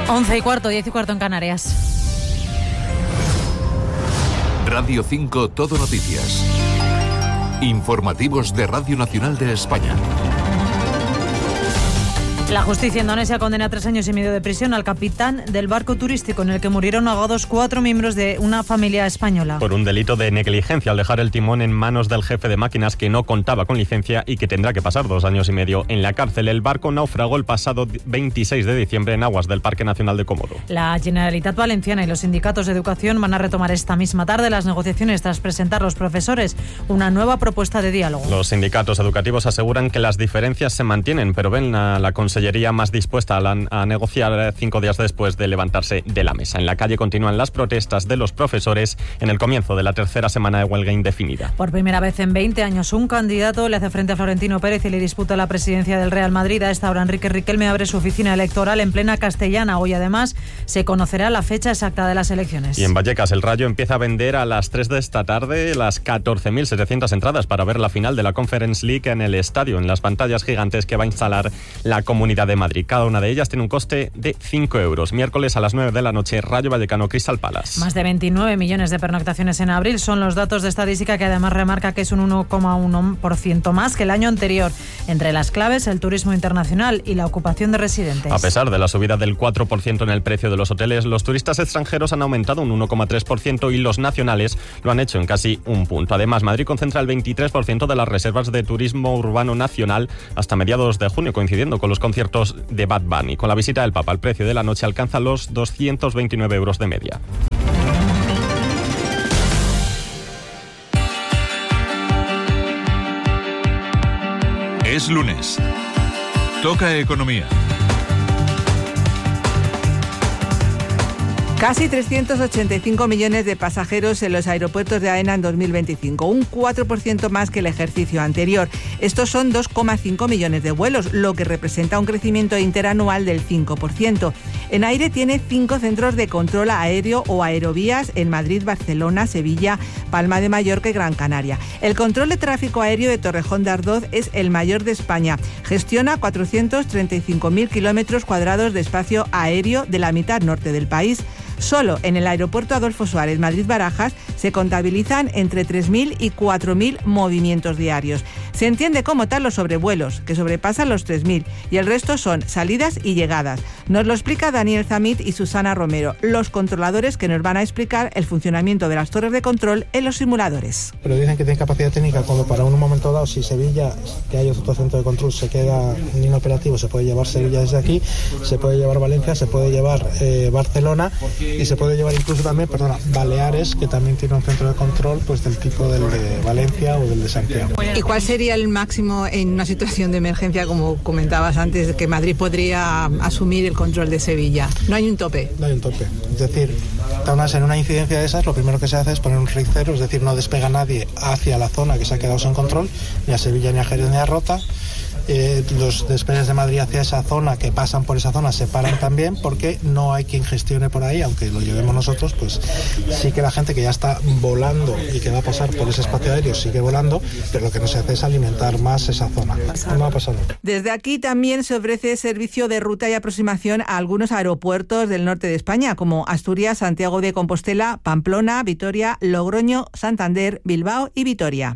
11:15, 10:15 en Canarias. Radio 5 Todo Noticias. Informativos de Radio Nacional de España. La justicia indonesia condena a 3 años y medio de prisión al capitán del barco turístico en el que murieron ahogados 4 miembros de una familia española. Por un delito de negligencia al dejar el timón en manos del jefe de máquinas que no contaba con licencia y que tendrá que pasar 2 años y medio en la cárcel. El barco naufragó el pasado 26 de diciembre en aguas del Parque Nacional de Komodo. La Generalitat Valenciana y los sindicatos de educación van a retomar esta misma tarde las negociaciones tras presentar los profesores una nueva propuesta de diálogo. Los sindicatos educativos aseguran que las diferencias se mantienen, pero ven a la Consellería más dispuesta a negociar 5 días después de levantarse de la mesa. En la calle continúan las protestas de los profesores en el comienzo de la tercera semana de huelga indefinida. Por primera vez en 20 años, un candidato le hace frente a Florentino Pérez y le disputa la presidencia del Real Madrid. A esta hora, Enrique Riquelme abre su oficina electoral en plena Castellana. Hoy, además, se conocerá la fecha exacta de las elecciones. Y en Vallecas, el Rayo empieza a vender a las 3 de esta tarde las 14.700 entradas para ver la final de la Conference League en el estadio, en las pantallas gigantes que va a instalar la Comunidad de Madrid. Cada una de ellas tiene un coste de 5 euros. Miércoles a las 9 de la noche, Rayo Vallecano Crystal Palace. Más de 29 millones de pernoctaciones en abril son los datos de estadística, que además remarca que es un 1,1% más que el año anterior. Entre las claves, el turismo internacional y la ocupación de residentes. A pesar de la subida del 4% en el precio de los hoteles, los turistas extranjeros han aumentado un 1,3% y los nacionales lo han hecho en casi un punto. Además, Madrid concentra el 23% de las reservas de turismo urbano nacional hasta mediados de junio, coincidiendo con los conciertos de Bad Bunny. Con la visita del Papa, el precio de la noche alcanza los 229 euros de media. Es lunes. Toca economía. Casi 385 millones de pasajeros en los aeropuertos de AENA en 2025, un 4% más que el ejercicio anterior. Estos son 2,5 millones de vuelos, lo que representa un crecimiento interanual del 5%. En aire tiene 5 centros de control aéreo o aerovías en Madrid, Barcelona, Sevilla, Palma de Mallorca y Gran Canaria. El control de tráfico aéreo de Torrejón de Ardoz es el mayor de España. Gestiona 435.000 kilómetros cuadrados de espacio aéreo de la mitad norte del país. Solo en el aeropuerto Adolfo Suárez, Madrid-Barajas, se contabilizan entre 3.000 y 4.000 movimientos diarios. Se entiende como tal los sobrevuelos, que sobrepasan los 3.000, y el resto son salidas y llegadas. Nos lo explica Daniel Zamit y Susana Romero, los controladores que nos van a explicar el funcionamiento de las torres de control en los simuladores. Pero dicen que tiene capacidad técnica como para un momento dado, si Sevilla, que hay otro centro de control, se queda inoperativo, se puede llevar Sevilla desde aquí, se puede llevar Valencia, se puede llevar Barcelona y se puede llevar incluso también, Baleares, que también tiene un centro de control pues del tipo del de Valencia o del de Santiago. ¿Y cuál sería el máximo en una situación de emergencia, como comentabas antes, de que Madrid podría asumir el control de Sevilla? No hay un tope. No hay un tope. Es decir, en una incidencia de esas, lo primero que se hace es poner un RIC 0, es decir, no despega nadie hacia la zona que se ha quedado sin control, ni a Sevilla, ni a Jerez, ni a Rota. Los despegues de Madrid hacia esa zona, que pasan por esa zona, se paran también, porque no hay quien gestione por ahí, aunque lo llevemos nosotros, pues sí que la gente que ya está volando y que va a pasar por ese espacio aéreo sigue volando, pero lo que no se hace es alimentar más esa zona. No va a pasar nada. Desde aquí también se ofrece servicio de ruta y aproximación a algunos aeropuertos del norte de España, como Asturias, Santiago de Compostela, Pamplona, Vitoria, Logroño, Santander, Bilbao y Vitoria.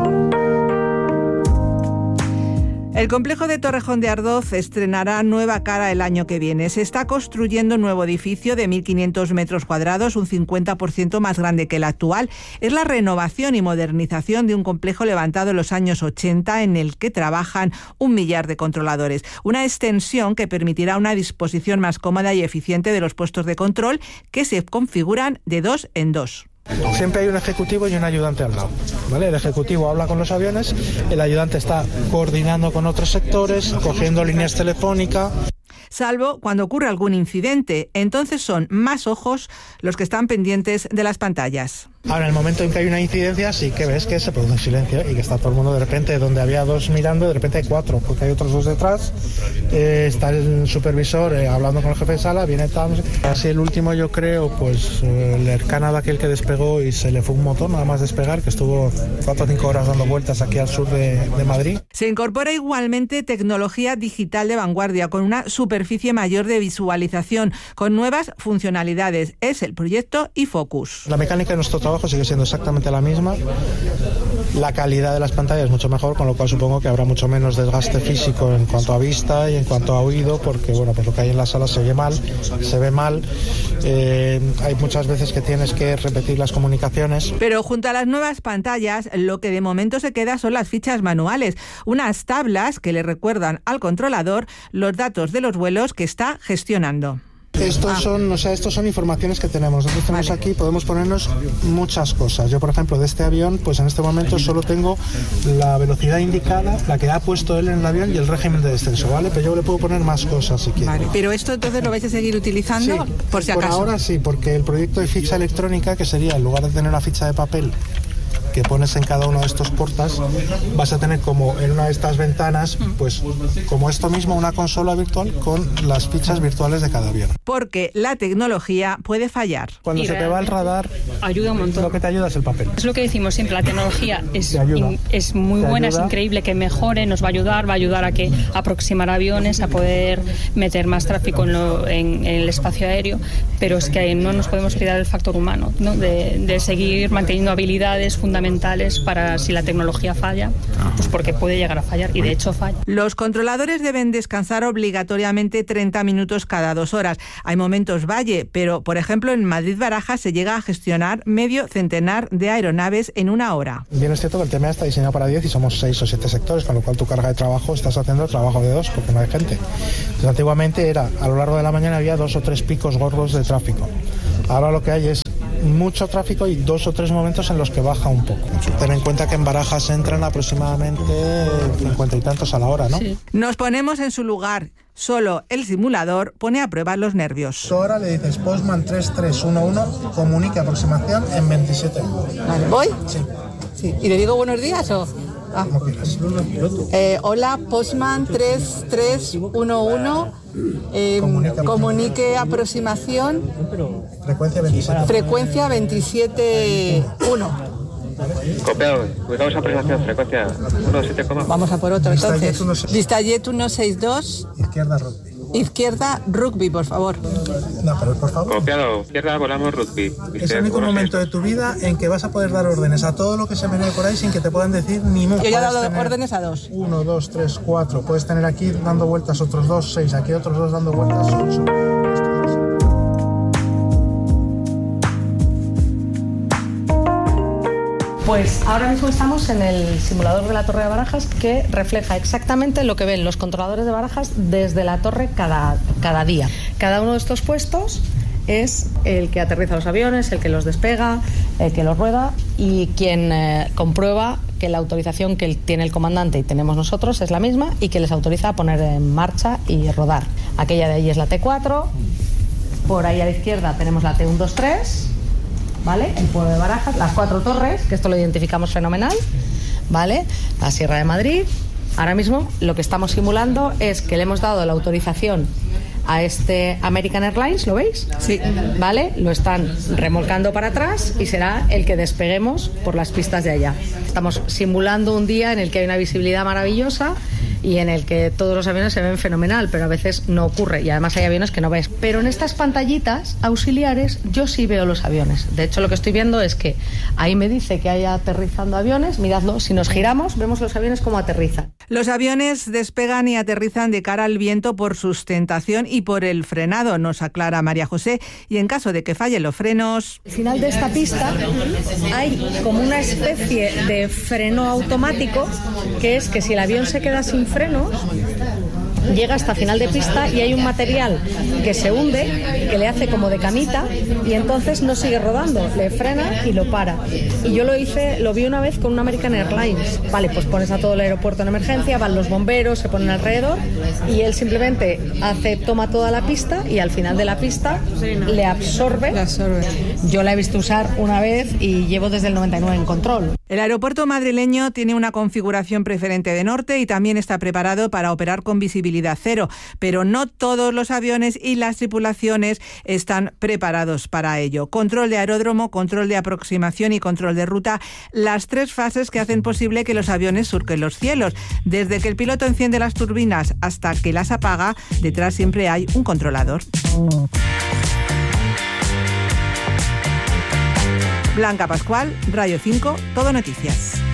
El complejo de Torrejón de Ardoz estrenará nueva cara el año que viene. Se está construyendo un nuevo edificio de 1.500 metros cuadrados, un 50% más grande que el actual. Es la renovación y modernización de un complejo levantado en los años 80 en el que trabajan 1 millar de controladores. Una extensión que permitirá una disposición más cómoda y eficiente de los puestos de control, que se configuran de 2 en 2. Siempre hay un ejecutivo y un ayudante al lado, ¿vale? El ejecutivo habla con los aviones, el ayudante está coordinando con otros sectores, cogiendo líneas telefónicas. Salvo cuando ocurre algún incidente, entonces son más ojos los que están pendientes de las pantallas. Ahora, en el momento en que hay una incidencia, sí que ves que se produce un silencio y que está todo el mundo de repente, donde había 2 mirando, de repente hay 4, porque hay otros 2 detrás. Está el supervisor hablando con el jefe de sala, viene tal. Así el último, yo creo, pues el Air Canada, aquel que despegó y se le fue un motor nada más despegar, que estuvo 4 o 5 horas dando vueltas aquí al sur de Madrid. Se incorpora igualmente tecnología digital de vanguardia, con una superficie mayor de visualización, con nuevas funcionalidades. Es el proyecto iFocus. La mecánica de nuestro trabajo sigue siendo exactamente la misma. La calidad de las pantallas es mucho mejor, con lo cual supongo que habrá mucho menos desgaste físico en cuanto a vista y en cuanto a oído, porque bueno, pues lo que hay en la sala se oye mal, se ve mal. Hay muchas veces que tienes que repetir las comunicaciones. Pero junto a las nuevas pantallas, lo que de momento se queda son las fichas manuales, unas tablas que le recuerdan al controlador los datos de los vuelos que está gestionando. Estos son informaciones que tenemos. Nosotros tenemos aquí, podemos ponernos muchas cosas. Yo, por ejemplo, de este avión, pues en este momento solo tengo la velocidad indicada, la que ha puesto él en el avión y el régimen de descenso, ¿vale? Pero yo le puedo poner más cosas si quiero. Vale, pero esto entonces lo vais a seguir utilizando, sí, por si acaso. Por ahora sí, porque el proyecto de ficha electrónica, que sería, en lugar de tener una ficha de papel que pones en cada uno de estos portas, vas a tener como en una de estas ventanas, pues como esto mismo, una consola virtual con las fichas virtuales de cada avión. Porque la tecnología puede fallar. Cuando se te va el radar, ayuda un montón. Lo que te ayuda es el papel. Es lo que decimos siempre, la tecnología es muy buena, es increíble que mejore, nos va a ayudar a que aproximar aviones, a poder meter más tráfico en el espacio aéreo, pero es que no nos podemos olvidar del factor humano, ¿no? de seguir manteniendo habilidades fundamentales para si la tecnología falla, pues porque puede llegar a fallar y de hecho falla. Los controladores deben descansar obligatoriamente 30 minutos cada 2 horas. Hay momentos valle, pero por ejemplo en Madrid-Barajas se llega a gestionar medio centenar de aeronaves en 1 hora. Bien, es cierto que el tema está diseñado para 10 y somos 6 o 7 sectores, con lo cual tu carga de trabajo estás haciendo el trabajo de 2 porque no hay gente. Entonces, antiguamente a lo largo de la mañana había 2 o 3 picos gordos de tráfico. Ahora lo que hay es mucho tráfico y 2 o 3 momentos en los que baja un poco. Ten en cuenta que en Barajas entran aproximadamente 50 y tantos a la hora, ¿no? Sí. Nos ponemos en su lugar. Solo el simulador pone a prueba los nervios. Ahora le dices Postman 3311, comunique aproximación en 27. Vale, ¿voy? Sí. ¿Y le digo buenos días o...? Como quieras. Hola, Postman 3311, comunique aproximación. Frecuencia 27. Frecuencia 27.1. Copiado, ubicamos aproximación, frecuencia 1.7, Vamos a por otro entonces. Vistajet 162. Izquierda rugby. Izquierda rugby, por favor. No, pero por favor. Copiado, izquierda volamos rugby. Es el único momento de tu vida en que vas a poder dar órdenes a todo lo que se menee por ahí sin que te puedan decir ni mu. Yo ya he dado órdenes a 2. 1, 2, 3, 4. Puedes tener aquí dando vueltas otros 2, 6. Aquí otros 2 dando vueltas 8. Pues ahora mismo estamos en el simulador de la Torre de Barajas, que refleja exactamente lo que ven los controladores de Barajas desde la torre cada día. Cada uno de estos puestos es el que aterriza los aviones, el que los despega, el que los rueda y quien comprueba que la autorización que tiene el comandante y tenemos nosotros es la misma y que les autoriza a poner en marcha y rodar. Aquella de ahí es la T4, por ahí a la izquierda tenemos la T123, ¿vale? El pueblo de Barajas, las 4 torres, que esto lo identificamos fenomenal, ¿vale? La Sierra de Madrid. Ahora mismo lo que estamos simulando es que le hemos dado la autorización a este American Airlines, ¿lo veis? Sí. ¿Vale? Lo están remolcando para atrás y será el que despeguemos por las pistas de allá. Estamos simulando un día en el que hay una visibilidad maravillosa y en el que todos los aviones se ven fenomenal, pero a veces no ocurre y además hay aviones que no ves. Pero en estas pantallitas auxiliares yo sí veo los aviones. De hecho, lo que estoy viendo es que ahí me dice que hay aterrizando aviones. Miradlo, si nos giramos vemos los aviones como aterrizan. Los aviones despegan y aterrizan de cara al viento por sustentación y por el frenado, nos aclara María José, y en caso de que fallen los frenos... Al final de esta pista hay como una especie de freno automático, que es que si el avión se queda sin frenos, llega hasta final de pista y hay un material que se hunde, que le hace como de camita y entonces no sigue rodando, le frena y lo para. Y yo lo vi una vez con una American Airlines. Vale, pues pones a todo el aeropuerto en emergencia, van los bomberos, se ponen alrededor y él simplemente toma toda la pista y al final de la pista le absorbe. Yo la he visto usar una vez y llevo desde el 99 en control. El aeropuerto madrileño tiene una configuración preferente de norte y también está preparado para operar con visibilidad cero, pero no todos los aviones y las tripulaciones están preparados para ello. Control de aeródromo, control de aproximación y control de ruta, las 3 fases que hacen posible que los aviones surquen los cielos. Desde que el piloto enciende las turbinas hasta que las apaga, detrás siempre hay un controlador. Blanca Pascual, Radio 5, Todo Noticias.